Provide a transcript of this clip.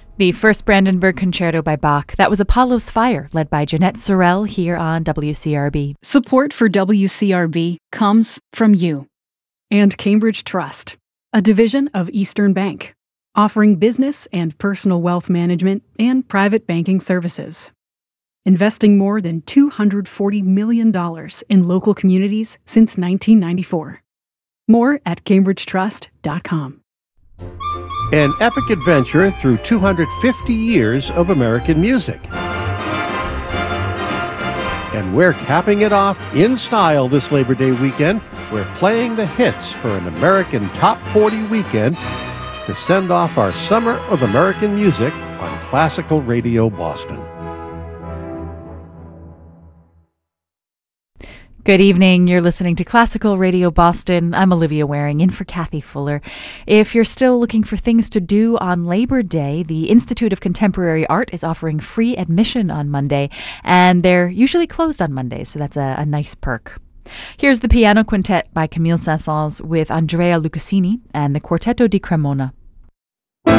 The first Brandenburg Concerto by Bach. That was Apollo's Fire, led by Jeanette Sorrell here on WCRB. Support for WCRB comes from you. And Cambridge Trust, a division of Eastern Bank, offering business and personal wealth management and private banking services. Investing more than $240 million in local communities since 1994. More at cambridgetrust.com. An epic adventure through 250 years of American music. And we're capping it off in style this Labor Day weekend. We're playing the hits for an American Top 40 weekend to send off our Summer of American Music on Classical Radio Boston. Good evening. You're listening to Classical Radio Boston. I'm Olivia Waring, in for Kathy Fuller. If you're still looking for things to do on Labor Day, the Institute of Contemporary Art is offering free admission on Monday, and they're usually closed on Mondays, so that's a nice perk. Here's the piano quintet by Camille Saint-Saëns with Andrea Lucasini and the Quartetto di Cremona.